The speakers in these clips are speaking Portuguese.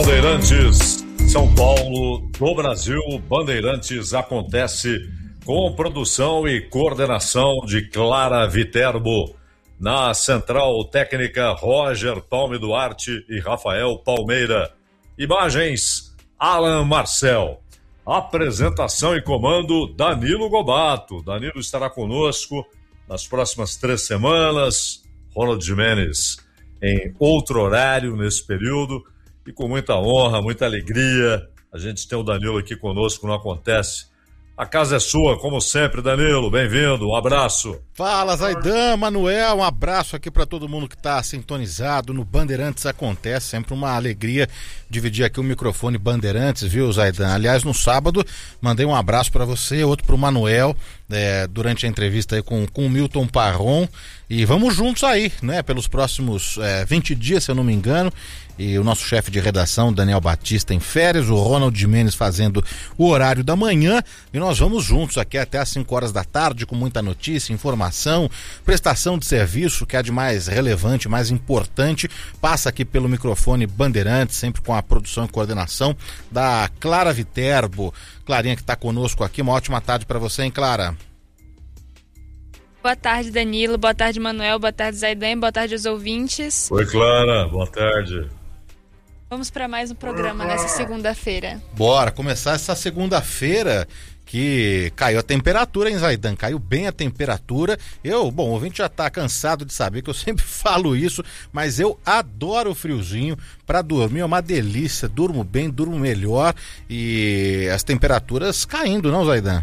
Bandeirantes, São Paulo, do Brasil, Bandeirantes acontece com produção e coordenação de Clara Viterbo. Na central técnica, Roger Palme Duarte e Rafael Palmeira. Imagens, Alan Marcel. Apresentação e comando, Danilo Gobato. Danilo estará conosco nas próximas 3 semanas. Ronald Gimenez em outro horário nesse período. E com muita honra, muita alegria, a gente tem o Danilo aqui conosco, não acontece. A casa é sua, como sempre, Danilo, bem-vindo, um abraço. Fala, Zaidan, Manuel, um abraço aqui para todo mundo que está sintonizado no Bandeirantes Acontece, sempre uma alegria dividir aqui o microfone Bandeirantes, viu, Zaidan? Aliás, no sábado, mandei um abraço para você, outro para o Manuel, durante a entrevista aí com o Milton Parron, e vamos juntos aí, né, pelos próximos 20 dias, se eu não me engano, e o nosso chefe de redação, Daniel Batista, em férias, o Ronald Gimenez fazendo o horário da manhã, e nós vamos juntos aqui até às 5 horas da tarde, com muita notícia, informação, prestação de serviço, que é de mais relevante, mais importante, passa aqui pelo microfone Bandeirantes, sempre com a produção e coordenação da Clara Viterbo. Clarinha que está conosco aqui, uma ótima tarde para você, hein, Clara? Boa tarde, Danilo, boa tarde, Manuel, boa tarde, Zaidan, boa tarde aos ouvintes. Oi, Clara, boa tarde. Vamos para mais um programa nessa segunda-feira. Bora, começar essa segunda-feira que caiu a temperatura, hein, Zaidan? Caiu bem a temperatura. O ouvinte já tá cansado de saber que eu sempre falo isso, mas eu adoro o friozinho para dormir, é uma delícia, durmo bem, durmo melhor e as temperaturas caindo, não, Zaidan?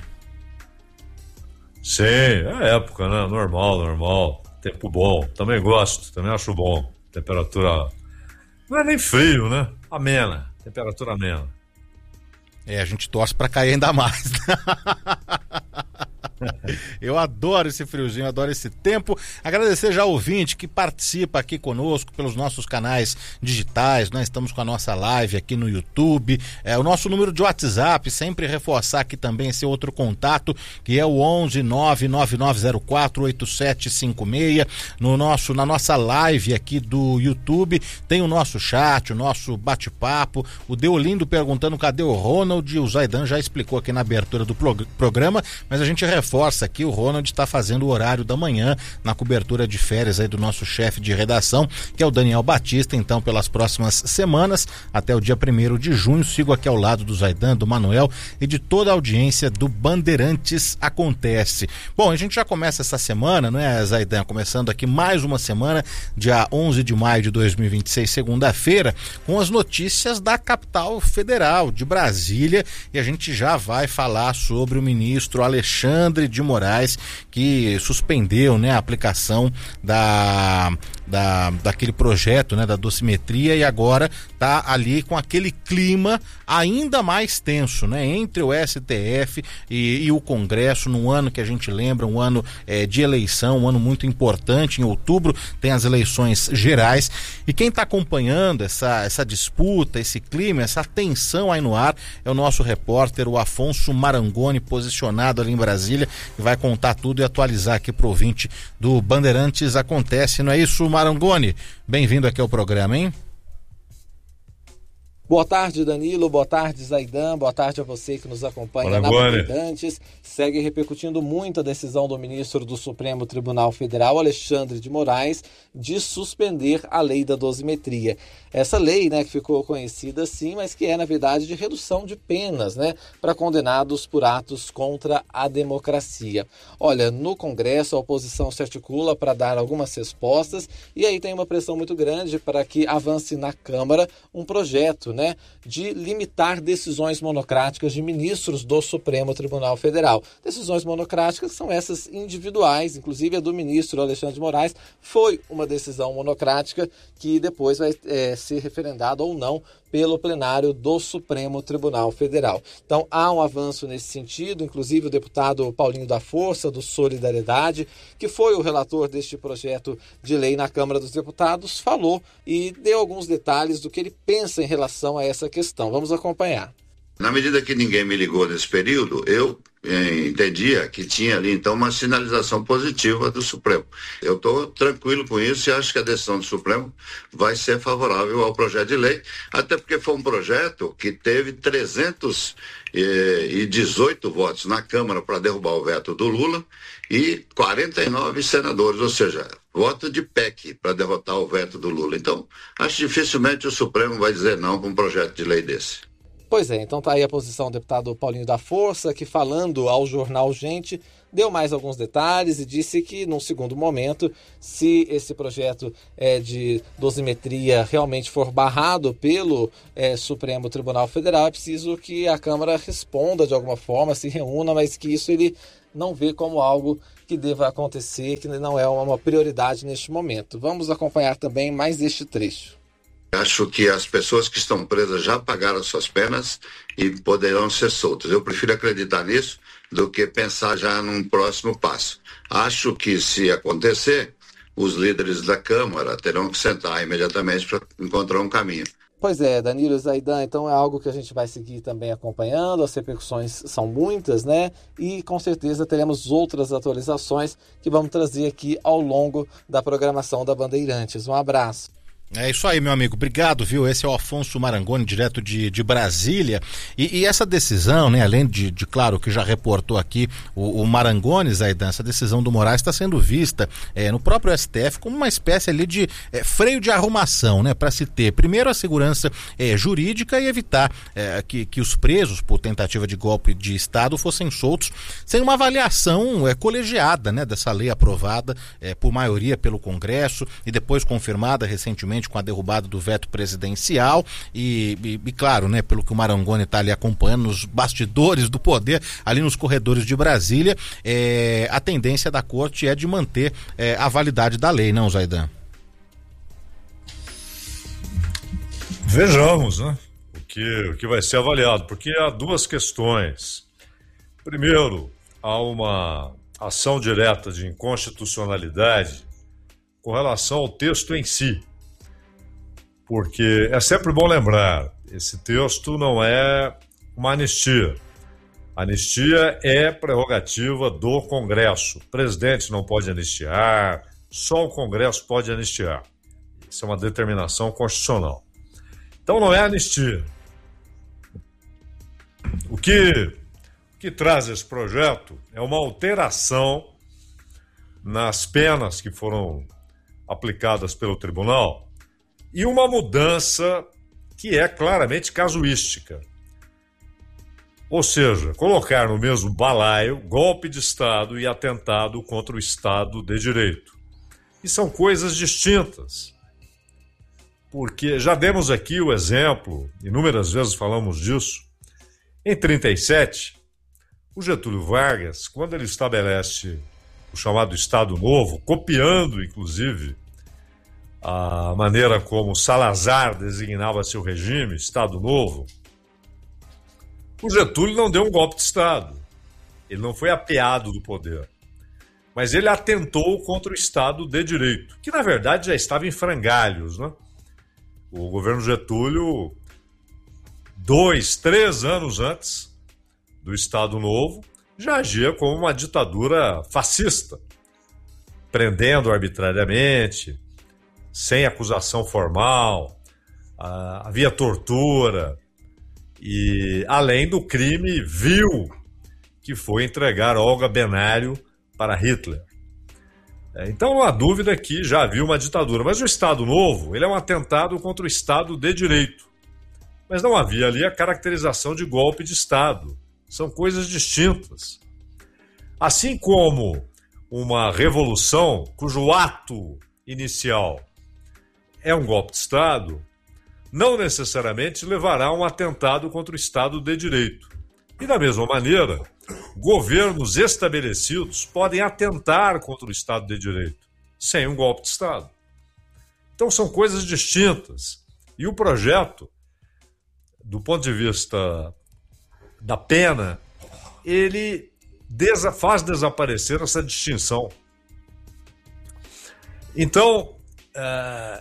Sim, é época, né? Normal. Tempo bom, também gosto, também acho bom. Temperatura não é nem frio, né? Amena, temperatura amena. A gente torce para cair ainda mais. Eu adoro esse friozinho, adoro esse tempo. Agradecer já ao ouvinte que participa aqui conosco pelos nossos canais digitais. Nós estamos com a nossa live aqui no YouTube. O nosso número de WhatsApp, sempre reforçar aqui também esse outro contato, que é o 11 99904 8756. Na nossa live aqui do YouTube tem o nosso chat, o nosso bate-papo. O Deolindo perguntando cadê o Ronald. O Zaidan já explicou aqui na abertura do programa, mas a gente reforça aqui, o Ronald está fazendo o horário da manhã na cobertura de férias aí do nosso chefe de redação, que é o Daniel Batista. Então, pelas próximas semanas, até o dia 1º de junho, sigo aqui ao lado do Zaidan, do Manuel e de toda a audiência do Bandeirantes Acontece. Bom, a gente já começa essa semana, não é, Zaidan? Começando aqui mais uma semana, dia 11 de maio de 2026, segunda-feira, com as notícias da capital federal, de Brasília, e a gente já vai falar sobre o ministro Alexandre de Moraes, que suspendeu, né, a aplicação daquele projeto, né, da dosimetria, e agora está ali com aquele clima ainda mais tenso, né, entre o STF e o Congresso, num ano que a gente lembra, um ano de eleição, um ano muito importante. Em outubro tem as eleições gerais, e quem está acompanhando essa disputa, esse clima, essa tensão aí no ar, é o nosso repórter, o Afonso Marangoni, posicionado ali em Brasília, que vai contar tudo e atualizar aqui pro ouvinte do Bandeirantes Acontece, não é isso, Marangoni? Bem-vindo aqui ao programa, hein? Boa tarde, Danilo, boa tarde, Zaidan, boa tarde a você que nos acompanha na Bandeirantes. Segue repercutindo muito a decisão do ministro do Supremo Tribunal Federal, Alexandre de Moraes, de suspender a lei da dosimetria. Essa lei, né, que ficou conhecida assim, mas que é, na verdade, de redução de penas, né, para condenados por atos contra a democracia. Olha, no Congresso a oposição se articula para dar algumas respostas, e aí tem uma pressão muito grande para que avance na Câmara um projeto, né, de limitar decisões monocráticas de ministros do Supremo Tribunal Federal. Decisões monocráticas são essas individuais, inclusive a do ministro Alexandre de Moraes foi uma decisão monocrática que depois vai ser referendada ou não pelo plenário do Supremo Tribunal Federal. Então há um avanço nesse sentido, inclusive o deputado Paulinho da Força, do Solidariedade, que foi o relator deste projeto de lei na Câmara dos Deputados, falou e deu alguns detalhes do que ele pensa em relação a essa questão. Vamos acompanhar. Na medida que ninguém me ligou nesse período, eu entendia que tinha ali, então, uma sinalização positiva do Supremo. Eu estou tranquilo com isso e acho que a decisão do Supremo vai ser favorável ao projeto de lei, até porque foi um projeto que teve 318 votos na Câmara para derrubar o veto do Lula e 49 senadores, ou seja, voto de PEC para derrotar o veto do Lula. Então, acho que dificilmente o Supremo vai dizer não para um projeto de lei desse. Pois é, então tá aí a posição do deputado Paulinho da Força, que falando ao jornal Gente, deu mais alguns detalhes e disse que, num segundo momento, se esse projeto de dosimetria realmente for barrado pelo Supremo Tribunal Federal, é preciso que a Câmara responda de alguma forma, se reúna, mas que isso ele não vê como algo que deva acontecer, que não é uma prioridade neste momento. Vamos acompanhar também mais este trecho. Acho que as pessoas que estão presas já pagaram suas penas e poderão ser soltas. Eu prefiro acreditar nisso do que pensar já num próximo passo. Acho que, se acontecer, os líderes da Câmara terão que sentar imediatamente para encontrar um caminho. Pois é, Danilo e Zaidan, então é algo que a gente vai seguir também acompanhando, as repercussões são muitas, né? E com certeza teremos outras atualizações que vamos trazer aqui ao longo da programação da Bandeirantes. Um abraço. É isso aí, meu amigo. Obrigado, viu? Esse é o Afonso Marangoni, direto de Brasília. E essa decisão, né, além de claro, que já reportou aqui o Marangoni, Zaidan, essa decisão do Moraes está sendo vista no próprio STF como uma espécie ali de freio de arrumação, né, para se ter, primeiro, a segurança jurídica e evitar que os presos por tentativa de golpe de Estado fossem soltos sem uma avaliação colegiada, né, dessa lei aprovada por maioria pelo Congresso e depois confirmada recentemente com a derrubada do veto presidencial e claro, né, pelo que o Marangoni está ali acompanhando nos bastidores do poder, ali nos corredores de Brasília, a tendência da corte é de manter a validade da lei, não, Zaidan? Vejamos, né, o que vai ser avaliado, porque há duas questões. Primeiro, há uma ação direta de inconstitucionalidade com relação ao texto em si. Porque é sempre bom lembrar, esse texto não é uma anistia. Anistia é prerrogativa do Congresso. O presidente não pode anistiar, só o Congresso pode anistiar. Isso é uma determinação constitucional. Então não é anistia. O que traz esse projeto é uma alteração nas penas que foram aplicadas pelo tribunal e uma mudança que é claramente casuística. Ou seja, colocar no mesmo balaio golpe de Estado e atentado contra o Estado de Direito. E são coisas distintas. Porque já demos aqui o exemplo, inúmeras vezes falamos disso. Em 1937, o Getúlio Vargas, quando ele estabelece o chamado Estado Novo, copiando, inclusive, a maneira como Salazar designava seu regime, Estado Novo, o Getúlio não deu um golpe de Estado. Ele não foi apeado do poder. Mas ele atentou contra o Estado de Direito, que na verdade já estava em frangalhos, né? O governo Getúlio, 2, 3 anos antes do Estado Novo, já agia como uma ditadura fascista, prendendo arbitrariamente, sem acusação formal, havia tortura, e além do crime vil que foi entregar Olga Benário para Hitler. Então não há dúvida que já havia uma ditadura, mas o Estado Novo ele é um atentado contra o Estado de Direito. Mas não havia ali a caracterização de golpe de Estado. São coisas distintas. Assim como uma revolução cujo ato inicial é um golpe de Estado, não necessariamente levará a um atentado contra o Estado de Direito. E da mesma maneira, governos estabelecidos podem atentar contra o Estado de Direito, sem um golpe de Estado. Então são coisas distintas. E o projeto, do ponto de vista da pena, ele faz desaparecer essa distinção. Então,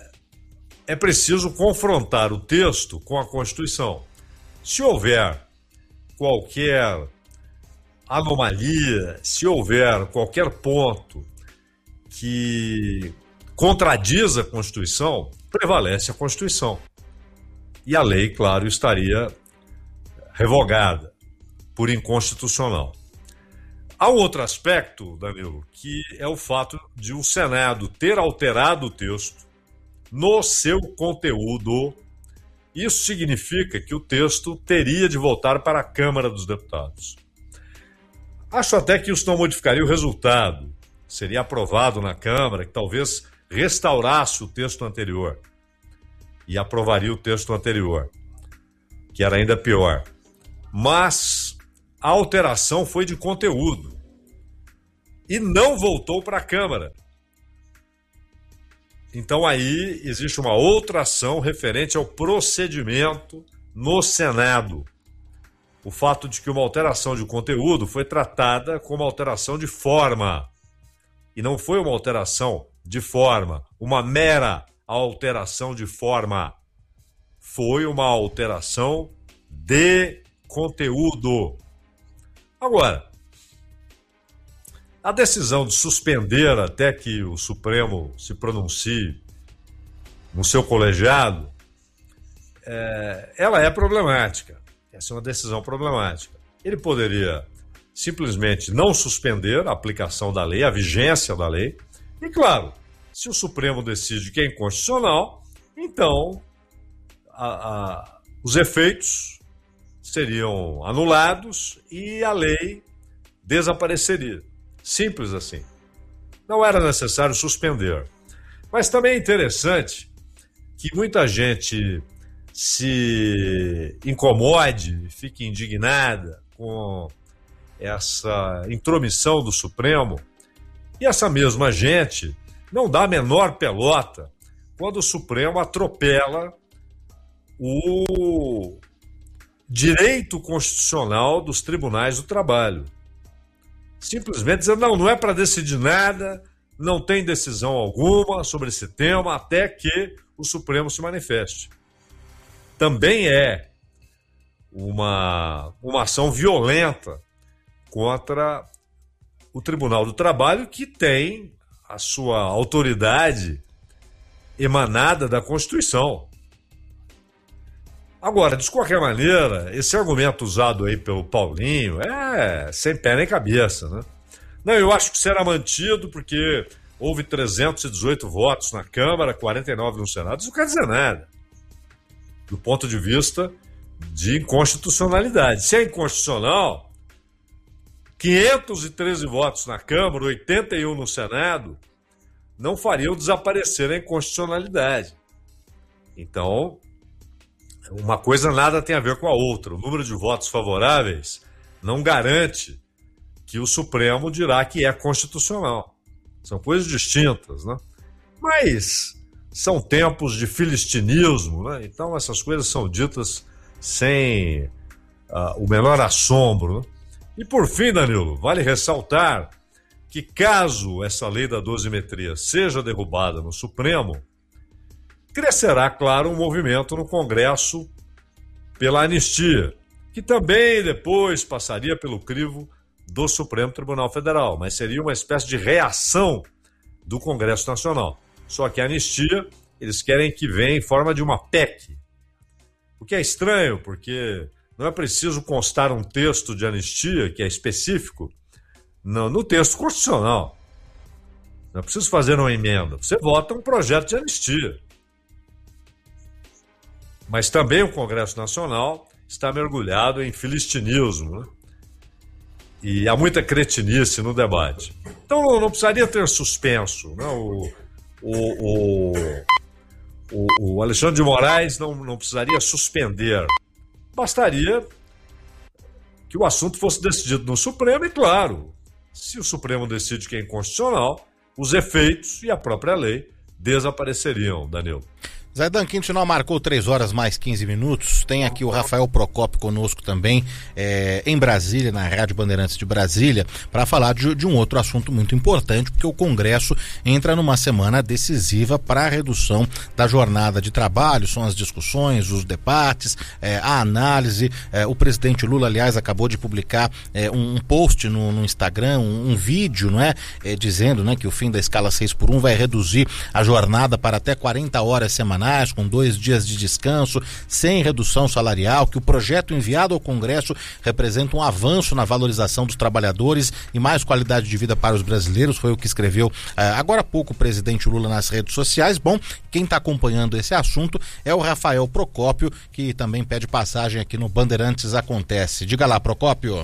é preciso confrontar o texto com a Constituição. Se houver qualquer anomalia, se houver qualquer ponto que contradiz a Constituição, prevalece a Constituição. E a lei, claro, estaria revogada por inconstitucional. Há um outro aspecto, Danilo, que é o fato de o Senado ter alterado o texto no seu conteúdo. Isso significa que o texto teria de voltar para a Câmara dos Deputados. Acho até que isso não modificaria o resultado. Seria aprovado na Câmara, que talvez restaurasse o texto anterior e aprovaria o texto anterior, que era ainda pior. Mas a alteração foi de conteúdo e não voltou para a Câmara. Então aí existe uma outra ação referente ao procedimento no Senado. O fato de que uma alteração de conteúdo foi tratada como alteração de forma. E não foi uma alteração de forma, uma mera alteração de forma. Foi uma alteração de conteúdo. Agora, a decisão de suspender até que o Supremo se pronuncie no seu colegiado, ela é problemática. Essa é uma decisão problemática. Ele poderia simplesmente não suspender a aplicação da lei, a vigência da lei. E, claro, se o Supremo decide que é inconstitucional, então os efeitos seriam anulados e a lei desapareceria. Simples assim. Não era necessário suspender. Mas também é interessante que muita gente se incomode, fique indignada com essa intromissão do Supremo, e essa mesma gente não dá a menor pelota quando o Supremo atropela o direito constitucional dos tribunais do trabalho. Simplesmente dizendo, não é para decidir nada, não tem decisão alguma sobre esse tema até que o Supremo se manifeste. Também é uma ação violenta contra o Tribunal do Trabalho, que tem a sua autoridade emanada da Constituição. Agora, de qualquer maneira, esse argumento usado aí pelo Paulinho é sem pé nem cabeça, né? Não, eu acho que será mantido porque houve 318 votos na Câmara, 49 no Senado. Isso não quer dizer nada do ponto de vista de inconstitucionalidade. Se é inconstitucional, 513 votos na Câmara, 81 no Senado, não fariam desaparecer a inconstitucionalidade. Então, uma coisa nada tem a ver com a outra. O número de votos favoráveis não garante que o Supremo dirá que é constitucional. São coisas distintas, né? Mas são tempos de filistinismo, né? Então essas coisas são ditas sem o menor assombro, né? E por fim, Danilo, vale ressaltar que caso essa lei da dosimetria seja derrubada no Supremo, crescerá, claro, um movimento no Congresso pela anistia, que também depois passaria pelo crivo do Supremo Tribunal Federal, mas seria uma espécie de reação do Congresso Nacional. Só que a anistia, eles querem que venha em forma de uma PEC. O que é estranho, porque não é preciso constar um texto de anistia, que é específico, no texto constitucional. Não é preciso fazer uma emenda. Você vota um projeto de anistia. Mas também o Congresso Nacional está mergulhado em filistinismo, né? E há muita cretinice no debate. Então não precisaria ter suspenso, né? O Alexandre de Moraes não precisaria suspender. Bastaria que o assunto fosse decidido no Supremo e, claro, se o Supremo decide que é inconstitucional, os efeitos e a própria lei desapareceriam, Danilo. Zaidan, Quintinó marcou 3 horas mais 15 minutos. Tem aqui o Rafael Procópio conosco também, em Brasília, na Rádio Bandeirantes de Brasília, para falar de um outro assunto muito importante, porque o Congresso entra numa semana decisiva para a redução da jornada de trabalho. São as discussões, os debates, a análise. O presidente Lula, aliás, acabou de publicar um post no Instagram, um vídeo, não é? Dizendo, né, que o fim da escala 6x1 vai reduzir a jornada para até 40 horas semanais, com 2 dias de descanso, sem redução salarial, que o projeto enviado ao Congresso representa um avanço na valorização dos trabalhadores e mais qualidade de vida para os brasileiros. Foi o que escreveu agora há pouco o presidente Lula nas redes sociais. Bom, quem está acompanhando esse assunto é o Rafael Procópio, que também pede passagem aqui no Bandeirantes Acontece. Diga lá, Procópio.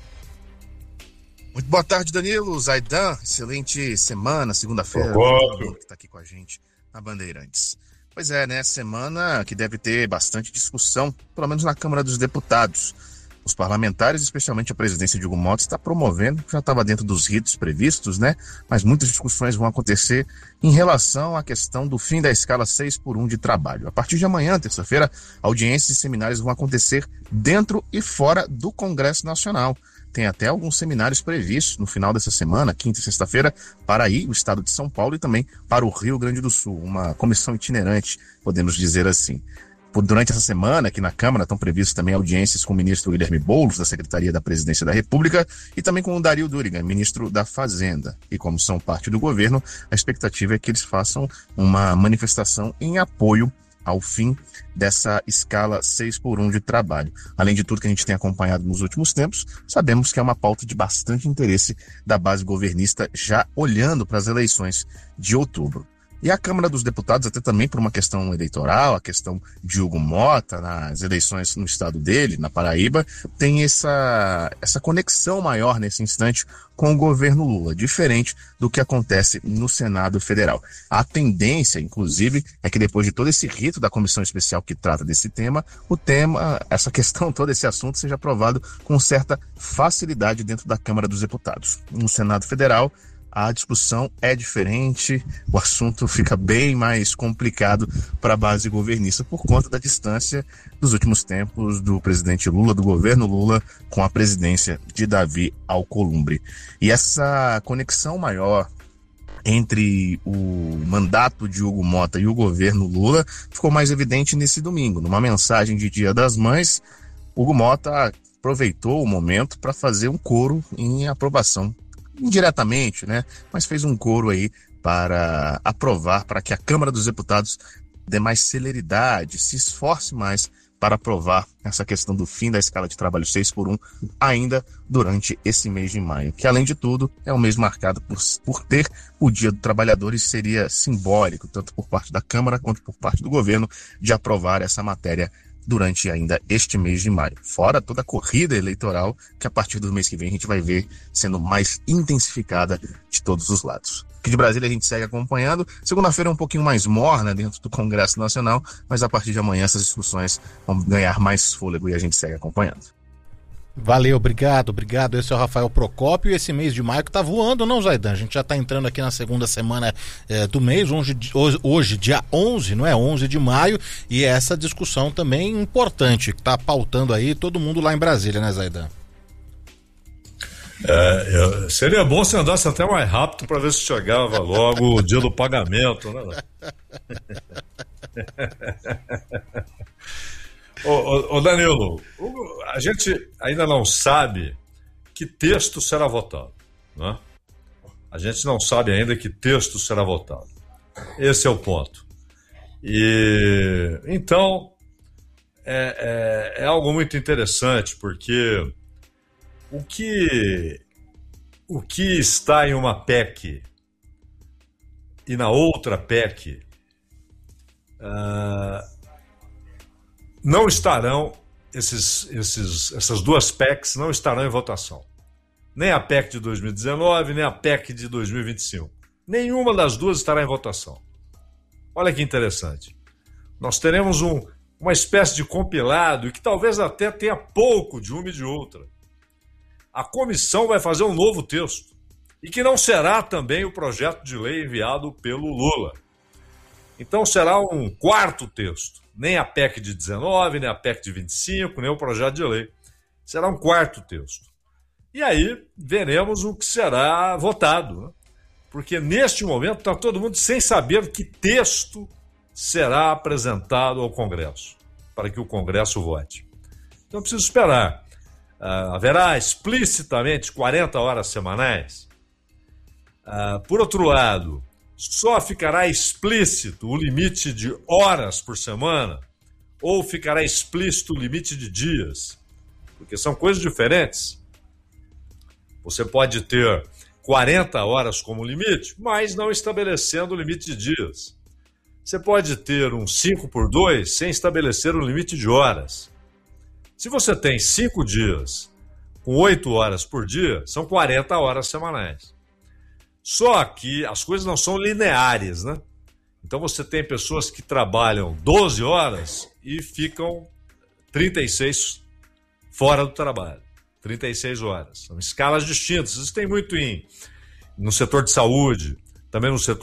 Muito boa tarde, Danilo, Zaidan, excelente semana, segunda-feira, que está aqui com a gente na Bandeirantes. Pois é, né, semana que deve ter bastante discussão, pelo menos na Câmara dos Deputados. Os parlamentares, especialmente a presidência de Hugo Motta, está promovendo, já estava dentro dos ritos previstos, né, mas muitas discussões vão acontecer em relação à questão do fim da escala 6x1 de trabalho. A partir de amanhã, terça-feira, audiências e seminários vão acontecer dentro e fora do Congresso Nacional. Tem até alguns seminários previstos no final dessa semana, quinta e sexta-feira, para aí o estado de São Paulo e também para o Rio Grande do Sul, uma comissão itinerante, podemos dizer assim. Durante essa semana, aqui na Câmara, estão previstas também audiências com o ministro Guilherme Boulos, da Secretaria da Presidência da República, e também com o Dario Durigan, ministro da Fazenda. E como são parte do governo, a expectativa é que eles façam uma manifestação em apoio ao fim dessa escala 6x1 de trabalho. Além de tudo que a gente tem acompanhado nos últimos tempos, sabemos que é uma pauta de bastante interesse da base governista, já olhando para as eleições de outubro. E a Câmara dos Deputados, até também por uma questão eleitoral, a questão de Hugo Motta, nas eleições no estado dele, na Paraíba, tem essa conexão maior nesse instante com o governo Lula, diferente do que acontece no Senado Federal. A tendência, inclusive, é que depois de todo esse rito da comissão especial que trata desse tema, essa questão, todo esse assunto seja aprovado com certa facilidade dentro da Câmara dos Deputados. No Senado Federal, a discussão é diferente, o assunto fica bem mais complicado para a base governista por conta da distância dos últimos tempos do presidente Lula, do governo Lula, com a presidência de Davi Alcolumbre. E essa conexão maior entre o mandato de Hugo Motta e o governo Lula ficou mais evidente nesse domingo. Numa mensagem de Dia das Mães, Hugo Motta aproveitou o momento para fazer um coro em aprovação, indiretamente, né? Mas fez um coro aí para aprovar, para que a Câmara dos Deputados dê mais celeridade, se esforce mais para aprovar essa questão do fim da escala de trabalho 6x1 ainda durante esse mês de maio, que além de tudo é um mês marcado por ter o Dia do Trabalhador, e seria simbólico, tanto por parte da Câmara quanto por parte do governo, de aprovar essa matéria durante ainda este mês de maio. Fora toda a corrida eleitoral que a partir do mês que vem a gente vai ver sendo mais intensificada de todos os lados. Aqui de Brasília a gente segue acompanhando. Segunda-feira é um pouquinho mais morna dentro do Congresso Nacional, mas a partir de amanhã essas discussões vão ganhar mais fôlego e a gente segue acompanhando. Valeu, obrigado. Esse é o Rafael Procópio, e esse mês de maio que tá voando, não, Zaidan? A gente já tá entrando aqui na segunda semana do mês, hoje dia 11, não é? 11 de maio, e essa discussão também importante, que tá pautando aí todo mundo lá em Brasília, né, Zaidan? Seria bom se andasse até mais rápido para ver se chegava logo o dia do pagamento, né? Ô Danilo, a gente ainda não sabe que texto será votado, né? A gente não sabe ainda que texto será votado. Esse é o ponto. E então é algo muito interessante, porque o que está em uma PEC e na outra PEC não estarão, essas duas PECs não estarão em votação. Nem a PEC de 2019, nem a PEC de 2025. Nenhuma das duas estará em votação. Olha que interessante. Nós teremos uma espécie de compilado, e que talvez até tenha pouco de uma e de outra. A comissão vai fazer um novo texto, e que não será também o projeto de lei enviado pelo Lula. Então será um quarto texto. Nem a PEC de 19, nem a PEC de 25, nem o projeto de lei. Será um quarto texto. E aí veremos o que será votado, né? Porque neste momento está todo mundo sem saber que texto será apresentado ao Congresso, para que o Congresso vote. Então é preciso esperar. Haverá explicitamente 40 horas semanais. Por outro lado, só ficará explícito o limite de horas por semana ou ficará explícito o limite de dias? Porque são coisas diferentes. Você pode ter 40 horas como limite, mas não estabelecendo o limite de dias. Você pode ter um 5x2 sem estabelecer o limite de horas. Se você tem 5 dias com 8 horas por dia, são 40 horas semanais. Só que as coisas não são lineares, né? Então você tem pessoas que trabalham 12 horas e ficam 36 fora do trabalho. 36 horas. São escalas distintas. Isso tem muito no setor de saúde, também no setor